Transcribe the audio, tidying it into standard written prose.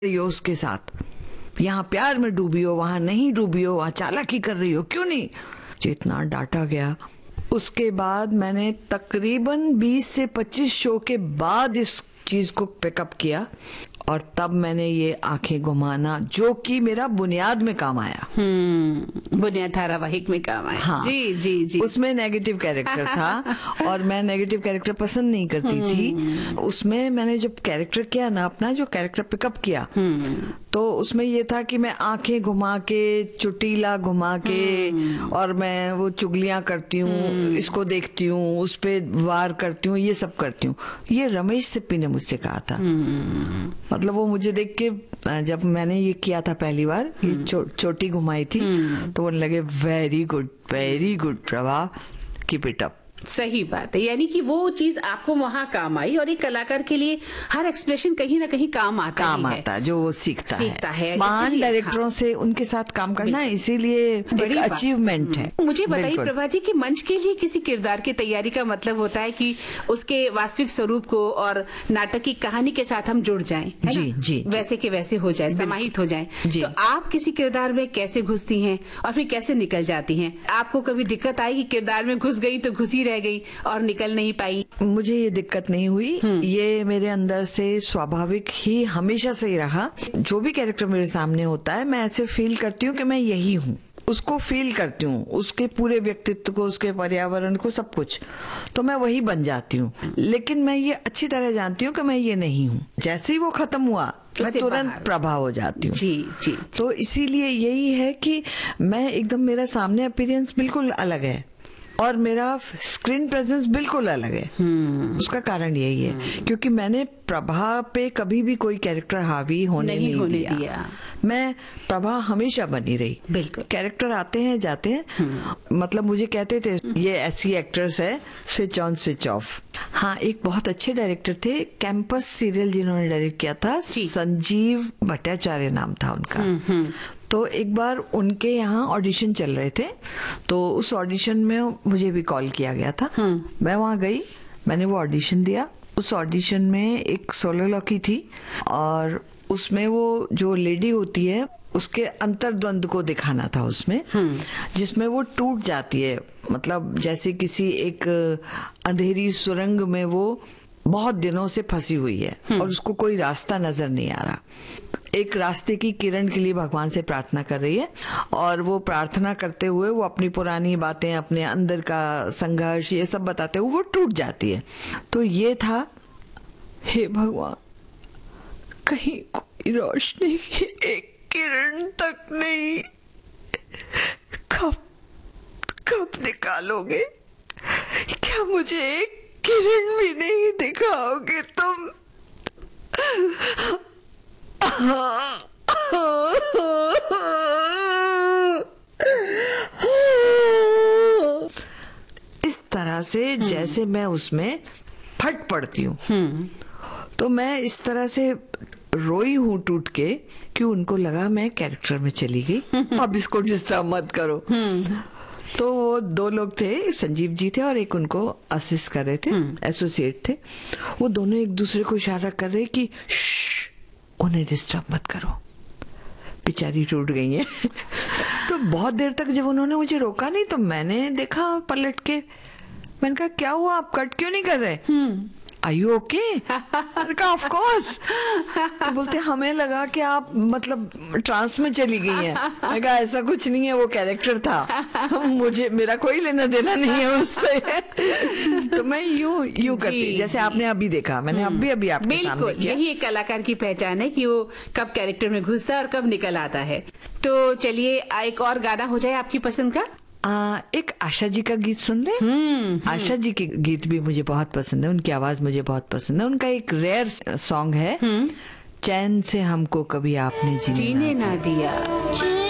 हो उसके साथ, यहाँ प्यार में डूबी हो, वहां नहीं डूबी हो, वहां चालाकी कर रही हो, क्यों नहीं। जितना डांटा गया। उसके बाद मैंने तकरीबन 20 से 25 शो के बाद इस चीज को पिकअप किया और तब मैंने ये आंखें घुमाना, जो कि मेरा बुनियाद में काम आया। बुनियाद धारावाहिक में काम आया। हाँ, जी जी जी। उसमें नेगेटिव कैरेक्टर था और मैं नेगेटिव कैरेक्टर पसंद नहीं करती थी। उसमें मैंने जब कैरेक्टर किया ना, अपना जो कैरेक्टर पिकअप किया, तो उसमें ये था कि मैं आंखें घुमा के, चुटीला घुमा के, और मैं वो चुगलियां करती हूँ, इसको देखती हूँ, उस पे वार करती हूँ, ये सब करती हूँ। ये रमेश सिप्पी ने मुझसे कहा था। मतलब वो मुझे देख के, जब मैंने ये किया था पहली बार, ये चोटी घुमाई थी, तो वो लगे very good Prabha, keep it up. सही बात है, यानी कि वो चीज आपको वहाँ काम आई, और एक कलाकार के लिए हर एक्सप्रेशन कहीं ना कहीं काम आता है, जो वो सीखता है। महान डायरेक्टरों से उनके साथ काम करना इसीलिए एक अचीवमेंट है। मुझे बताइए प्रभा जी कि मंच के लिए किसी किरदार की तैयारी का मतलब होता है कि उसके वास्तविक स्वरूप को और नाटक की कहानी के साथ हम जुड़ जाएं, है जी, ना? जी, वैसे के वैसे हो जाए, समाहित हो जाए। तो आप किसी किरदार में कैसे घुसती हैं और फिर कैसे निकल जाती हैं? आपको कभी दिक्कत आई कि किरदार में घुस गई तो घुसी रह गई और निकल नहीं पाई? मुझे ये दिक्कत नहीं हुई। ये मेरे अंदर से स्वाभाविक ही हमेशा से ही रहा। जो भी कैरेक्टर मेरे सामने होता है, मैं ऐसे फील करती हूँ कि मैं यही हूँ, उसको फील करती हूँ, उसके पूरे व्यक्तित्व को, उसके पर्यावरण को, सब कुछ, तो मैं वही बन जाती हूँ। लेकिन मैं ये अच्छी तरह जानती हूँ कि मैं ये नहीं हूँ। जैसे ही वो खत्म हुआ, मैं तुरंत प्रभा हो जाती हूँ। जी जी। तो इसीलिए यही है कि मैं एकदम, मेरा सामने अपीयरेंस बिल्कुल अलग है और मेरा स्क्रीन प्रेजेंस बिल्कुल अलग है। उसका कारण यही है क्योंकि मैंने प्रभा पे कभी भी कोई कैरेक्टर हावी होने नहीं दिया। मैं प्रभा हमेशा बनी रही। बिल्कुल। कैरेक्टर आते हैं जाते हैं, मतलब मुझे कहते थे ये ऐसी एक्ट्रेस है, स्विच ऑन स्विच ऑफ। हाँ, एक बहुत अच्छे डायरेक्टर थे, कैंपस सीरियल जिन्होंने डायरेक्ट किया था, संजीव भट्टाचार्य नाम था उनका। तो एक बार उनके यहाँ ऑडिशन चल रहे थे, तो उस ऑडिशन में मुझे भी कॉल किया गया था। मैं वहां गई, मैंने वो ऑडिशन दिया। उस ऑडिशन में एक सोलोलॉकी थी और उसमें वो जो लेडी होती है उसके अंतर्द्वंद को दिखाना था उसमें, जिसमें वो टूट जाती है, मतलब जैसे किसी एक अंधेरी सुरंग में वो बहुत दिनों से फंसी हुई है और उसको कोई रास्ता नजर नहीं आ रहा। एक रास्ते की किरण के लिए भगवान से प्रार्थना कर रही है और वो प्रार्थना करते हुए वो अपनी पुरानी बातें, अपने अंदर का संघर्ष, ये सब बताते हुए वो टूट जाती है। तो ये था, हे भगवान, कहीं कोई रोशनी की एक किरण तक नहीं, कब निकालोगे? क्या मुझे एक किरण भी नहीं दिखाओगे तुम? इस तरह से जैसे मैं उसमें फट पड़ती हूँ, तो मैं इस तरह से रोई हूँ टूट के कि उनको लगा मैं कैरेक्टर में चली गई। अब इसको डिस्टर्ब मत करो। तो वो दो लोग थे, संजीव जी थे और एक उनको असिस्ट कर रहे थे, एसोसिएट थे। वो दोनों एक दूसरे को इशारा कर रहे कि उन्हें डिस्टर्ब मत करो, बेचारी टूट गई है। तो बहुत देर तक जब उन्होंने मुझे रोका नहीं, तो मैंने देखा पलट के, मैंने कहा क्या हुआ, आप कट क्यों नहीं कर रहे? Are you okay? Of course. तो बोलते हमें लगा कि आप मतलब ट्रांस में चली गई हैं। मैंने कहा ऐसा कुछ नहीं है, वो कैरेक्टर था, मुझे, मेरा कोई लेना देना नहीं है उससे। तो मैं यूं करती, जैसे आपने अभी देखा, मैंने अभी आपके सामने किया। यही एक कलाकार की पहचान है कि वो कब कैरेक्टर में घुसता है और कब निकल आता है। तो चलिए एक और गाना हो जाए आपकी पसंद का। एक आशा जी का गीत सुन ले। आशा जी के गीत भी मुझे बहुत पसंद है, उनकी आवाज मुझे बहुत पसंद है। उनका एक रेयर सॉन्ग है, चैन से हमको कभी आपने जीने ना दिया।